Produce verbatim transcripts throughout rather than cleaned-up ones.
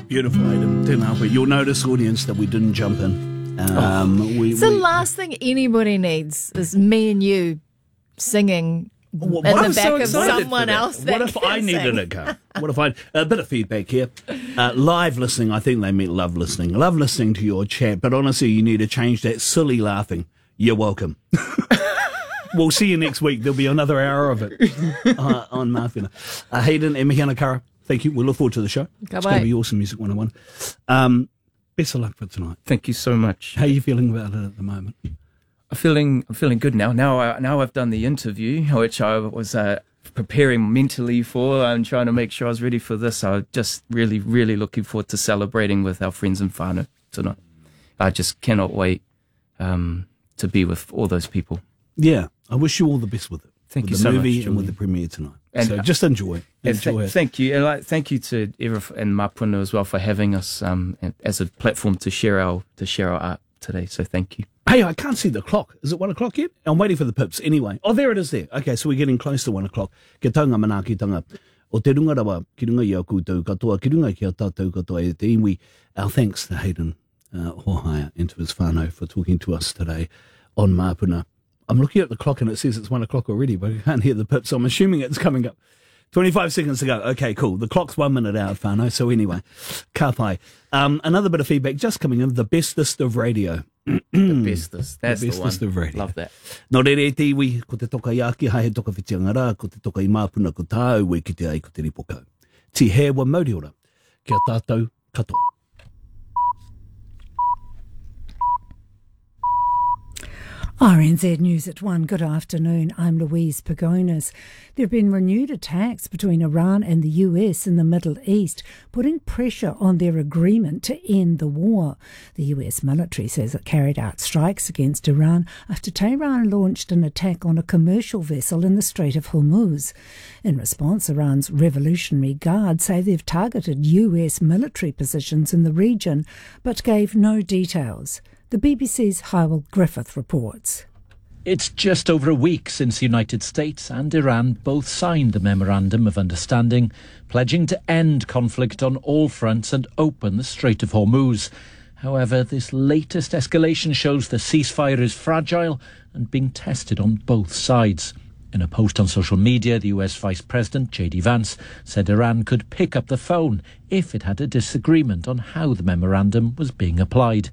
Beautiful, Aidan. Tēnā koe. You'll notice, audience, that we didn't jump in. Um, oh. we, it's the we, last thing anybody needs is me and you singing what, in what the back so of someone else. What if I needed it, Carl? What if I... A bit of feedback here. Uh, live listening, I think they meant love listening. Love listening to your chat, but honestly, you need to change that silly laughing. You're welcome. We'll see you next week. There'll be another hour of it uh, on Mawhina. Uh, Hayden and Mihana Kara, thank you. We look forward to the show. Go it's away. going to be awesome Music one oh one. Um, best of luck for tonight. Thank you so much. How are you feeling about it at the moment? I'm feeling, I'm feeling good now. Now, I, now I've done the interview, which I was uh, preparing mentally for and trying to make sure I was ready for this. I'm just really, really looking forward to celebrating with our friends in whānau tonight. I just cannot wait um, to be with all those people. Yeah, I wish you all the best with it. Thank with you the so movie much, and with the premiere tonight. And, so just enjoy, enjoy th- it. Thank you, and like, thank you to Eva and Mapuna as well for having us um, as a platform to share our to share our art today. So thank you. Hey, I can't see the clock. Is it one o'clock yet? I'm waiting for the pips. Anyway, oh, there it is there. Okay, so we're getting close to one o'clock. Ke taunga manaki tanga. O te runga rawa, ki runga i au koutou katoa, ki runga ki a tātou katoa e te iwi. Our thanks to Hayden uh, Hohaia and to his whānau for talking to us today on Mapuna. I'm looking at the clock and it says it's one o'clock already, but I can't hear the pips, so I'm assuming it's coming up. twenty-five seconds to go. Okay, cool. The clock's one minute out, whānau. So anyway, ka pai. Um, another bit of feedback just coming in. The bestest of radio. The bestest. That's the, the bestest one. of radio. Love that. Nō rere te iwi, ko te toka i aki, hae toka whitianga rā, ko te toka i Mapuna ko tāu, we ki te ai ko te ripokau. Ti hewa mauri ora, kia tātou katoa. R N Z News at one. Good afternoon. I'm Louise Pagonis. There have been renewed attacks between Iran and the U S in the Middle East, putting pressure on their agreement to end the war. The U S military says it carried out strikes against Iran after Tehran launched an attack on a commercial vessel in the Strait of Hormuz. In response, Iran's Revolutionary Guard say they've targeted U S military positions in the region, but gave no details. The B B C's Hywel Griffith reports. It's just over a week since the United States and Iran both signed the Memorandum of Understanding, pledging to end conflict on all fronts and open the Strait of Hormuz. However, this latest escalation shows the ceasefire is fragile and being tested on both sides. In a post on social media, the U S Vice President, J D Vance, said Iran could pick up the phone if it had a disagreement on how the memorandum was being applied.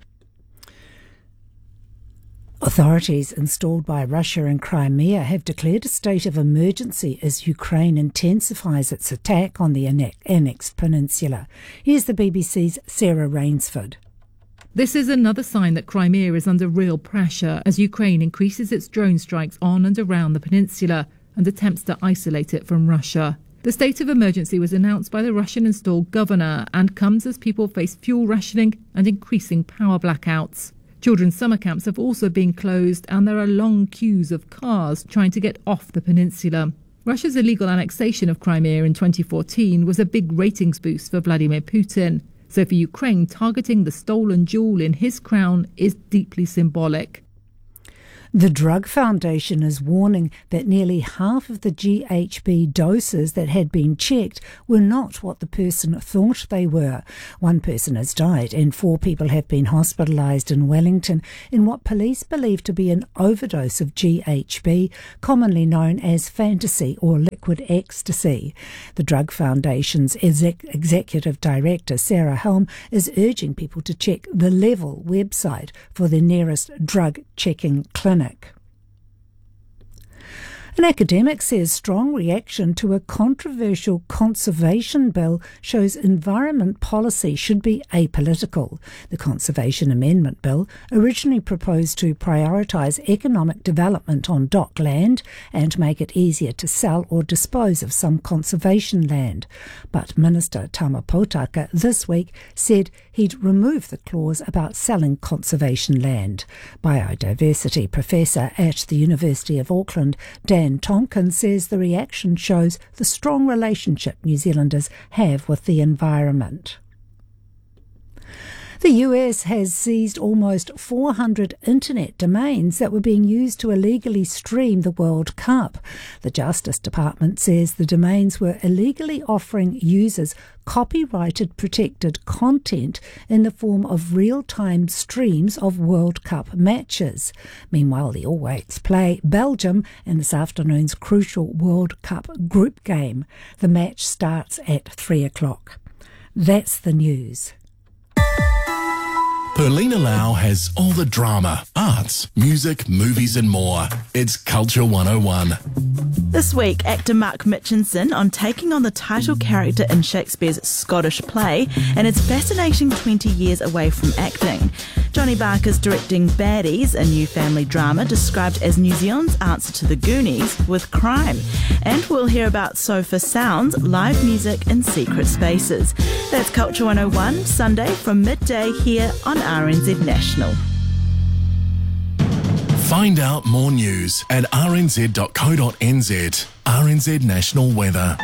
Authorities installed by Russia in Crimea have declared a state of emergency as Ukraine intensifies its attack on the annexed peninsula. Here's the B B C's Sarah Rainsford. This is another sign that Crimea is under real pressure as Ukraine increases its drone strikes on and around the peninsula and attempts to isolate it from Russia. The state of emergency was announced by the Russian-installed governor and comes as people face fuel rationing and increasing power blackouts. Children's summer camps have also been closed and there are long queues of cars trying to get off the peninsula. Russia's illegal annexation of Crimea in twenty fourteen was a big ratings boost for Vladimir Putin. So for Ukraine, targeting the stolen jewel in his crown is deeply symbolic. The Drug Foundation is warning that nearly half of the G H B doses that had been checked were not what the person thought they were. One person has died and four people have been hospitalised in Wellington in what police believe to be an overdose of G H B, commonly known as fantasy or liquid ecstasy. The Drug Foundation's exec- executive director, Sarah Helm, is urging people to check the Level website for their nearest drug checking clinic. An academic says strong reaction to a controversial conservation bill shows environment policy should be apolitical. The Conservation Amendment Bill originally proposed to prioritise economic development on dock land and make it easier to sell or dispose of some conservation land. But Minister Tama Potaka this week said he'd remove the clause about selling conservation land. Biodiversity professor at the University of Auckland, Dan Tompkins, says the reaction shows the strong relationship New Zealanders have with the environment. The U S has seized almost four hundred internet domains that were being used to illegally stream the World Cup. The Justice Department says the domains were illegally offering users copyrighted protected content in the form of real-time streams of World Cup matches. Meanwhile, the All Blacks play Belgium in this afternoon's crucial World Cup group game. The match starts at three o'clock. That's the news. Perlina Lau has all the drama, arts, music, movies and more. It's Culture one oh one. This week, actor Mark Mitchinson on taking on the title character in Shakespeare's Scottish play and its fascinating twenty years away from acting. Johnny Barker's directing Baddies, a new family drama described as New Zealand's answer to the Goonies with crime. And we'll hear about Sofa Sounds, live music in secret spaces. That's Culture one oh one, Sunday from midday here on R N Z National. Find out more news at r n z dot co dot n z. R N Z National Weather.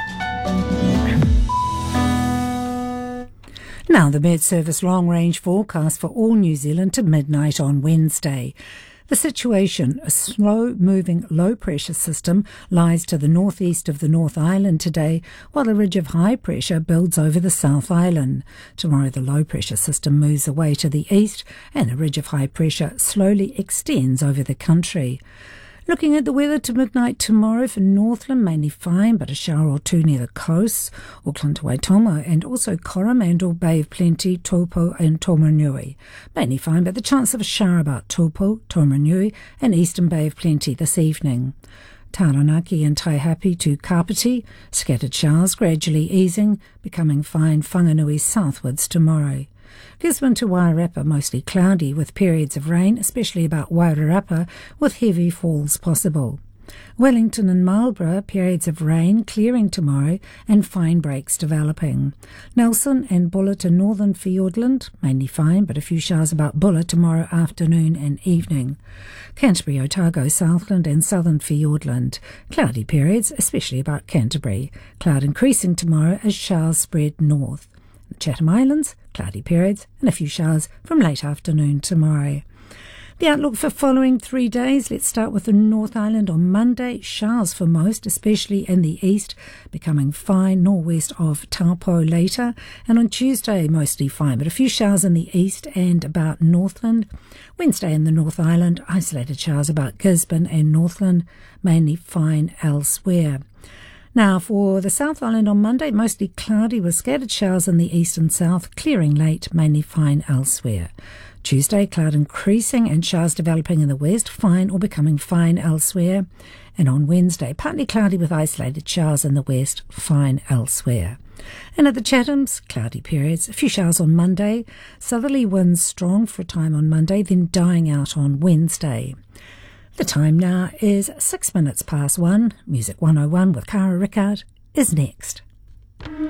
Now the Met Service long-range forecast for all New Zealand to midnight on Wednesday. The situation, a slow-moving low-pressure system, lies to the northeast of the North Island today, while a ridge of high pressure builds over the South Island. Tomorrow the low-pressure system moves away to the east, and a ridge of high pressure slowly extends over the country. Looking at the weather to midnight tomorrow for Northland, mainly fine, but a shower or two near the coast, Auckland to Waitomo, and also Coromandel, Bay of Plenty, Taupo and Taumarunui. Mainly fine, but the chance of a shower about Taupo, Taumarunui and Eastern Bay of Plenty this evening. Taranaki and Taihape to Kapiti, scattered showers gradually easing, becoming fine Whanganui southwards tomorrow. Gisborne to Wairarapa mostly cloudy with periods of rain, especially about Wairarapa, with heavy falls possible. Wellington and Marlborough, periods of rain clearing tomorrow and fine breaks developing. Nelson and Bulla to northern Fiordland, mainly fine, but a few showers about Bulla tomorrow afternoon and evening. Canterbury, Otago, Southland and southern Fiordland, cloudy periods, especially about Canterbury. Cloud increasing tomorrow as showers spread north. The Chatham Islands, cloudy periods and a few showers from late afternoon tomorrow. The outlook for following three days, let's start with the North Island on Monday. Showers for most, especially in the east, becoming fine northwest of Taupo later. And on Tuesday, mostly fine, but a few showers in the east and about Northland. Wednesday in the North Island, isolated showers about Gisborne and Northland, mainly fine elsewhere. Now, for the South Island on Monday, mostly cloudy with scattered showers in the east and south, clearing late, mainly fine elsewhere. Tuesday, cloud increasing and showers developing in the west, fine or becoming fine elsewhere. And on Wednesday, partly cloudy with isolated showers in the west, fine elsewhere. And at the Chathams, cloudy periods, a few showers on Monday, southerly winds strong for a time on Monday, then dying out on Wednesday. The time now is six minutes past one. Music one oh one with Cara Rickard is next.